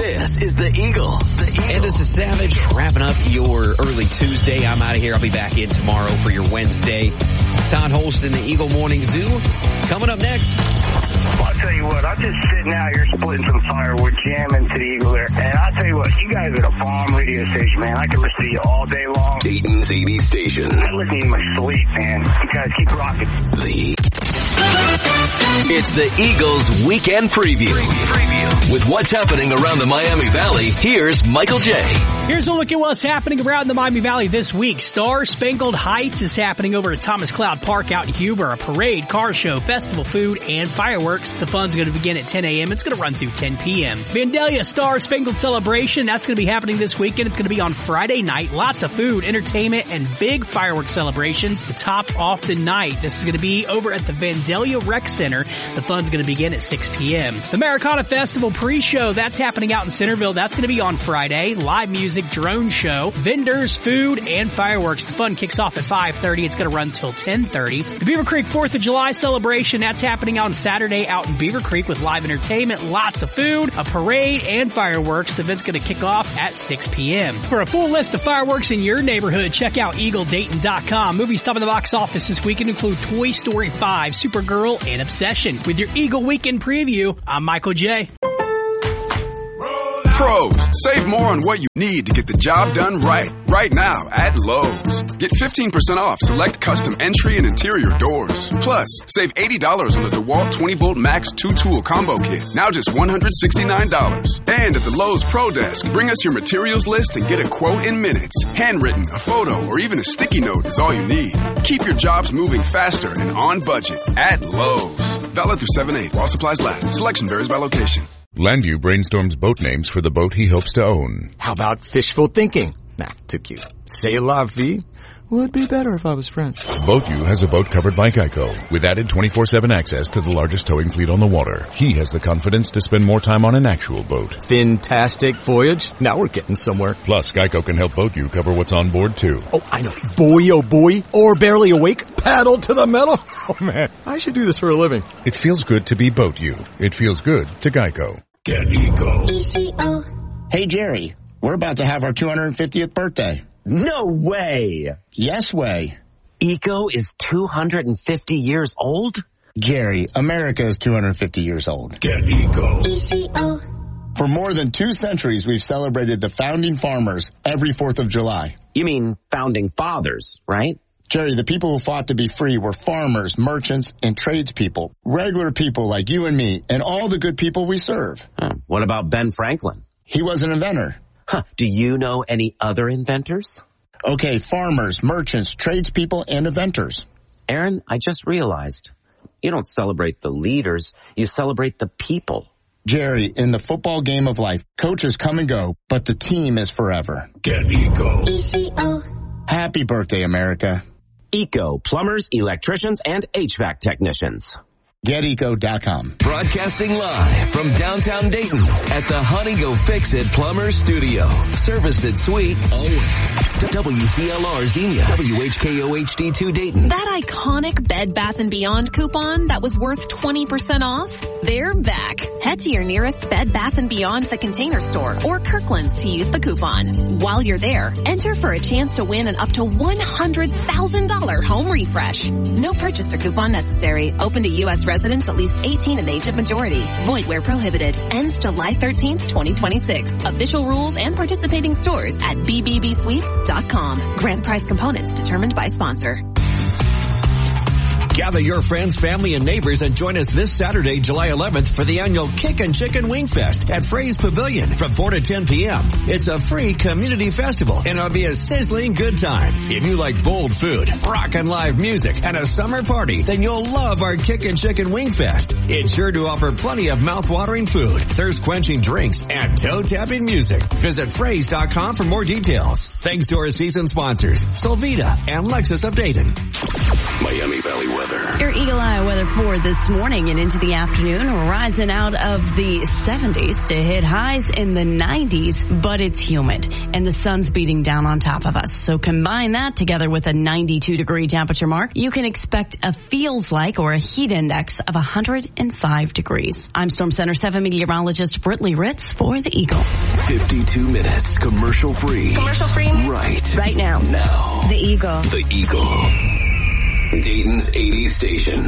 This is The Eagle. And this is Savage wrapping up your early Tuesday. I'm out of here. I'll be back in tomorrow for your Wednesday. Todd Holston, The Eagle Morning Zoo. Coming up next. Well, I'll tell you what, I'm just sitting out here splitting some firewood, jamming to The Eagle there. And I'll tell you what, you guys are a bomb radio station, man. I can listen to you all day long. Dayton's 80 station. I listen to you in my sleep, man. You guys keep rocking. It's the Eagles Weekend Preview. With what's happening around the Miami Valley, here's Michael J. Here's a look at what's happening around the Miami Valley this week. Star Spangled Heights is happening over at Thomas Cloud Park out in Huber. A parade, car show, festival food, and fireworks. The fun's going to begin at 10 a.m. It's going to run through 10 p.m. Vandalia Star Spangled Celebration, that's going to be happening this weekend. It's going to be on Friday night. Lots of food, entertainment, and big fireworks celebrations to top off the night. This is going to be over at the Vandalia Rec Center. The fun's going to begin at 6 p.m. The Americana Festival pre-show, that's happening out in Centerville. That's going to be on Friday. Live music, drone show, vendors, food, and fireworks. The fun kicks off at 5:30. It's going to run till 10:30. The Beaver Creek 4th of July celebration, that's happening on Saturday out in Beaver Creek with live entertainment, lots of food, a parade, and fireworks. The event's going to kick off at 6 p.m. For a full list of fireworks in your neighborhood, check out EagleDayton.com. Movies top of the box office this weekend include Toy Story 5, Supergirl, and Obsession. With your Eagle Weekend Preview, I'm Michael J. Pros, save more on what you need to get the job done right now at Lowe's. Get 15% off select custom entry and interior doors. Plus, save $80 on the DeWalt 20-volt Max 2-tool combo kit, now just $169. And at the Lowe's Pro Desk, bring us your materials list and get a quote in minutes. Handwritten, a photo, or even a sticky note is all you need. Keep your jobs moving faster and on budget at Lowe's. Valid through 7/8 while supplies last. Selection varies by location. Landview brainstorms boat names for the boat he hopes to own. How about fishful thinking? Nah, too cute. C'est la vie. Would be better if I was French. BoatU has a boat covered by Geico with added 24/7 access to the largest towing fleet on the water. He has the confidence to spend more time on an actual boat. Fantastic voyage. Now we're getting somewhere. Plus, Geico can help BoatU cover what's on board too. Oh, I know. Boy, oh boy. Or barely awake. Paddle to the metal. Oh man, I should do this for a living. It feels good to be BoatU. It feels good to Geico. Get Eco. ECO. Hey Jerry, we're about to have our 250th birthday. No way! Yes way. Eco is 250 years old? Jerry, America is 250 years old. Get Eco. ECO. For more than 2 centuries, we've celebrated the founding farmers every 4th of July. You mean founding fathers, right? Jerry, the people who fought to be free were farmers, merchants, and tradespeople. Regular people like you and me, and all the good people we serve. What about Ben Franklin? He was an inventor. Do you know any other inventors? Okay, farmers, merchants, tradespeople, and inventors. Aaron, I just realized, you don't celebrate the leaders, you celebrate the people. Jerry, in the football game of life, coaches come and go, but the team is forever. Get Eco. ECO. Happy birthday, America. Eco, plumbers, electricians, and HVAC technicians. GetEco.com. Broadcasting live from downtown Dayton at the Honey Go Fix It Plumbers Studio. Service that's sweet always. WCLR Xenia, WHKO HD2 Dayton. That iconic Bed Bath & Beyond coupon that was worth 20% off? They're back. Head to your nearest Bed Bath & Beyond The Container Store or Kirkland's to use the coupon. While you're there, enter for a chance to win an up to $100,000 home refresh. No purchase or coupon necessary. Open to U.S. residents at least 18 in age of majority. Void where prohibited. Ends July 13th, 2026. Official rules and participating stores at bbbsweeps.com. Grant price components determined by sponsor. Gather your friends, family, and neighbors and join us this Saturday, July 11th for the annual Kickin' Chicken Wing Fest at Fray's Pavilion from 4 to 10 p.m. It's a free community festival and it'll be a sizzling good time. If you like bold food, rockin' live music, and a summer party, then you'll love our Kickin' Chicken Wing Fest. It's sure to offer plenty of mouth-watering food, thirst-quenching drinks, and toe-tapping music. Visit Frays.com for more details. Thanks to our season sponsors, Solvita and Lexus of Dayton. Miami Valley Weather. weather. Your Eagle Eye weather for this morning and into the afternoon. We're rising out of the 70s to hit highs in the 90s, but it's humid and the sun's beating down on top of us. So combine that together with a 92-degree temperature mark, you can expect a feels like or a heat index of 105 degrees. I'm Storm Center 7 meteorologist Brittany Ritz for the Eagle. 52 minutes commercial free. Commercial free? Right now. Now. The Eagle. The Eagle. Dayton's 80s station.